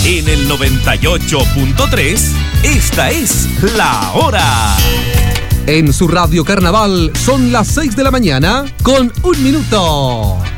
En el 98.3, esta es La Hora. En su radio Carnaval son las 6 de la mañana con 1 minuto.